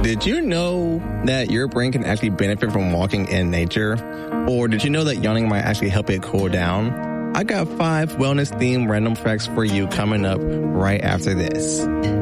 Did you know that your brain can actually benefit from walking in nature? Or did you know that yawning might actually help it cool down? I got 5 wellness-themed random facts for you coming up right after this.